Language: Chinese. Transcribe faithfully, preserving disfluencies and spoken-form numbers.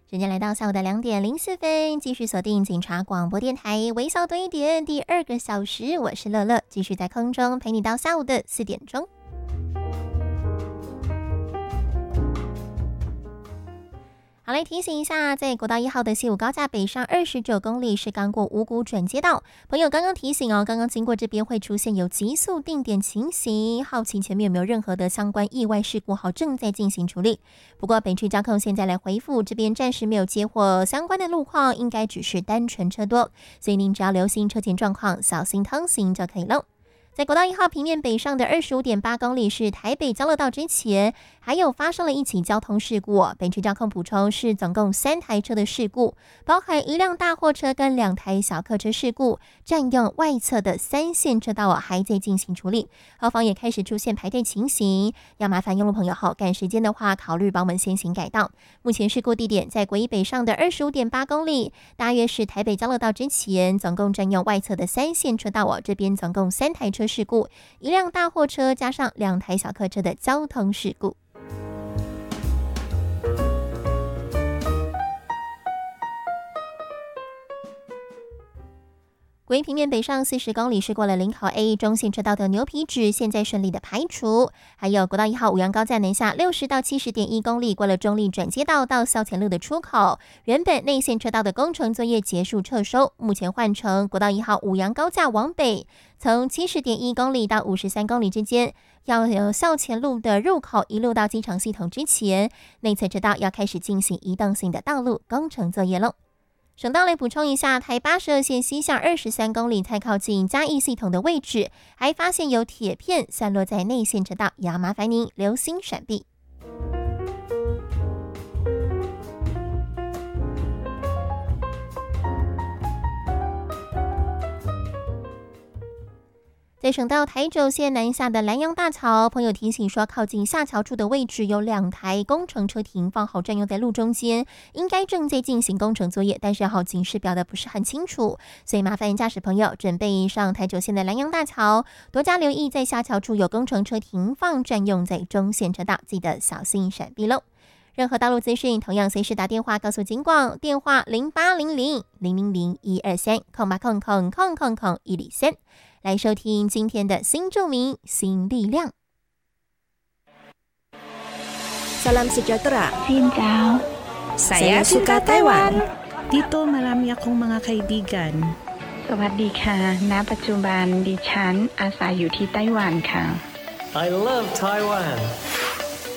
时间来到下午的两点零四分，继续锁定警察广播电台，微笑多一点第二个小时，我是乐乐，继续在空中陪你到下午的四点钟。好，来提醒一下，在国道一号的西武高架北上二十九公里是刚过五股转接道，朋友刚刚提醒哦，刚刚经过这边会出现有急速定点情形，好奇前面有没有任何的相关意外事故，好正在进行处理。不过北区交控现在来回复，这边暂时没有接获相关的路况，应该只是单纯车多，所以您只要留心车前状况，小心通行就可以了。在国道一号平面北上的 二十五点八公里是台北交流道之前，还有发生了一起交通事故。北区交通补充是总共三台车的事故，包含一辆大货车跟两台小客车事故，占用外侧的三线车道还在进行处理。后方也开始出现排队情形，要麻烦用路朋友后赶时间的话，考虑帮我们先行改道。目前事故地点在国一北上的 二十五点八公里，大约是台北交流道之前，总共占用外侧的三线车道哦，这边总共三台车事故，一辆大货车加上两台小客车的交通事故。国一平面北上四十公里是过了林口 A 中线车道的牛皮纸，现在顺利的排除。还有国道一号五杨高架南下六十到七十点一公里，过了中立转接道到校前路的出口，原本内线车道的工程作业结束撤收，目前换成国道一号五杨高架往北，从七十点一公里到五十三公里之间，要由校前路的入口一路到机场系统之前，内侧车道要开始进行移动性的道路工程作业喽。省道来补充一下，台八十二线西向二十三公里，太靠近嘉义系统的位置，还发现有铁片散落在内线车道，也要麻烦您留心闪避。在省道台九线南下的南洋大桥，朋友提醒说，靠近下桥处的位置有两台工程车停放好，占用在路中间，应该正在进行工程作业，但是好警示表的不是很清楚，所以麻烦驾驶朋友准备上台九线的南洋大桥，多加留意在下桥处有工程车停放，占用在中线车道，记得小心闪避喽。任何道路资讯，同样随时打电话告诉警广，电话零八零零零零零一二三空八空空空空空一零三。来收听今天的新著名新力量。 Salam sejahtera. Xin chào. Saya suka Taiwan. Dito marami akong mga kaibigan. สวัสดีค่ะณปัจจุบันดิฉันอาศัยอยู่ที่ไต้หวันค่ะ I love Taiwan.